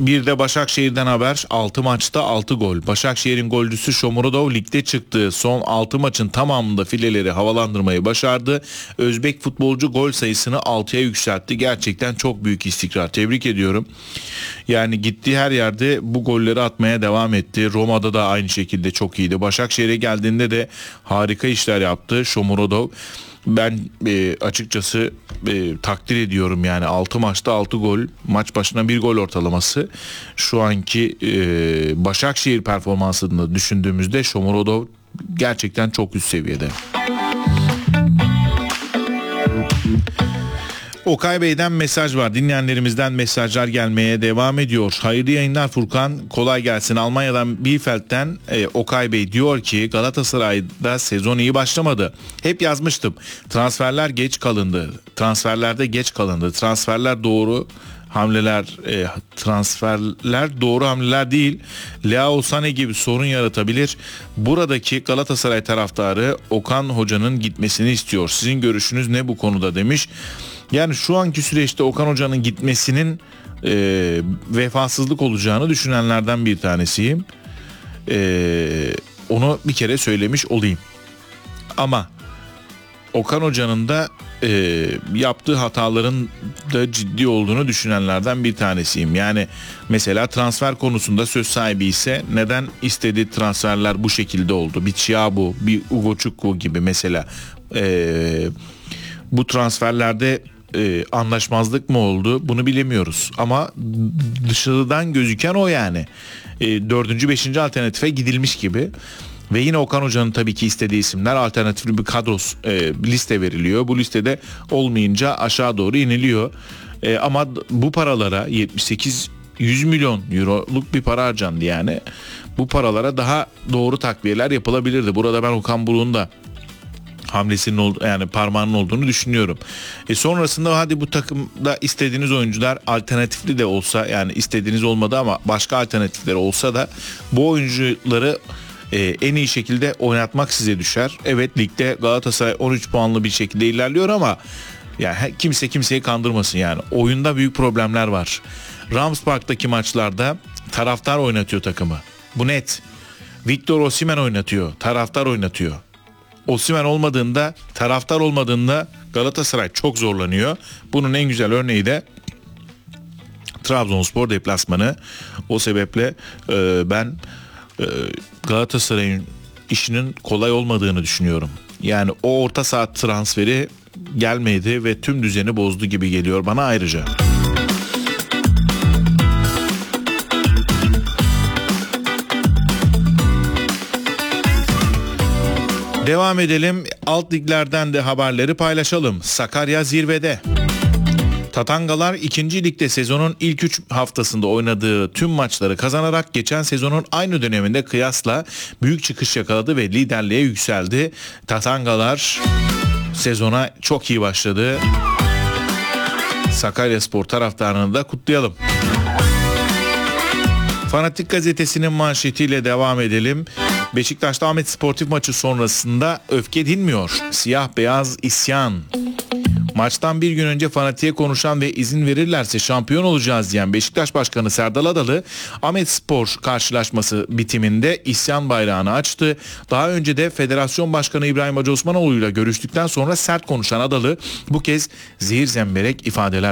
Bir de Başakşehir'den haber. 6 maçta 6 gol. Başakşehir'in golcüsü Shomurodov ligde çıktı. Son 6 maçın tamamında fileleri havalandırmayı başardı. Özbek futbolcu gol sayısını 6'ya yükseltti. Gerçekten çok büyük istikrar. Tebrik ediyorum. Yani gittiği her yerde bu golleri atmaya devam etti. Roma'da da aynı şekilde çok iyiydi. Başakşehir'e geldiğinde de harika işler yaptı Shomurodov. Ben açıkçası takdir ediyorum yani 6 maçta 6 gol, maç başına 1 gol ortalaması. Şu anki Başakşehir performansını düşündüğümüzde Shomurodov gerçekten çok üst seviyede. Okay Bey'den mesaj var. Dinleyenlerimizden mesajlar gelmeye devam ediyor. Hayırlı yayınlar Furkan. Kolay gelsin. Almanya'dan Bielefeld'den Okay Bey diyor ki Galatasaray'da sezon iyi başlamadı. Hep yazmıştım. Transferler geç kalındı. Transferlerde geç kalındı. Transferler doğru hamleler değil. Leao Sané gibi sorun yaratabilir. Buradaki Galatasaray taraftarı Okan Hoca'nın gitmesini istiyor. Sizin görüşünüz ne bu konuda demiş. Yani şu anki süreçte Okan Hoca'nın gitmesinin vefasızlık olacağını düşünenlerden bir tanesiyim. Onu bir kere söylemiş olayım. Ama Okan Hoca'nın da yaptığı hataların da ciddi olduğunu düşünenlerden bir tanesiyim. Yani mesela transfer konusunda söz sahibi ise neden istediği transferler bu şekilde oldu? Bir Thiago, bir Ugo Chukwu gibi mesela bu transferlerde anlaşmazlık mı oldu bunu bilemiyoruz. Ama dışarıdan gözüken o yani. 4. 5. alternatife gidilmiş gibi. Ve yine Okan Hoca'nın tabii ki istediği isimler, alternatifli bir kadros liste veriliyor. Bu listede olmayınca aşağı doğru iniliyor. Ama bu paralara 78-100 milyon euroluk bir para harcandı yani. Bu paralara daha doğru takviyeler yapılabilirdi. Burada ben Okan Buruk'un da hamlesinin yani parmağının olduğunu düşünüyorum. Sonrasında hadi bu takımda istediğiniz oyuncular alternatifli de olsa, yani istediğiniz olmadı ama başka alternatifleri olsa da bu oyuncuları en iyi şekilde oynatmak size düşer. Evet, ligde Galatasaray 13 puanlı bir şekilde ilerliyor ama yani kimse kimseyi kandırmasın yani. Oyunda büyük problemler var. Rams Park'taki maçlarda taraftar oynatıyor takımı. Bu net. Victor Osimhen oynatıyor. Taraftar oynatıyor. Osimhen olmadığında, taraftar olmadığında Galatasaray çok zorlanıyor. Bunun en güzel örneği de Trabzonspor deplasmanı. O sebeple ben Galatasaray'ın işinin kolay olmadığını düşünüyorum. Yani o orta saha transferi gelmedi ve tüm düzeni bozdu gibi geliyor bana ayrıca. Devam edelim. Alt liglerden de haberleri paylaşalım. Sakarya zirvede. Tatangalar 2. Lig'de sezonun ilk 3 haftasında oynadığı tüm maçları kazanarak geçen sezonun aynı döneminde kıyasla büyük çıkış yakaladı ve liderliğe yükseldi. Tatangalar sezona çok iyi başladı. Sakaryaspor taraftarını da kutlayalım. Fanatik gazetesinin manşetiyle devam edelim. Beşiktaş'ta Ahmet Sportif maçı sonrasında öfke dinmiyor. Siyah beyaz isyan. Maçtan bir gün önce Fanatik'e konuşan ve izin verirlerse şampiyon olacağız diyen Beşiktaş Başkanı Serdal Adalı, Ahmet Spor karşılaşması bitiminde isyan bayrağını açtı. Daha önce de Federasyon Başkanı İbrahim Hacı Osmanoğlu ile görüştükten sonra sert konuşan Adalı bu kez zehir zemberek ifadeler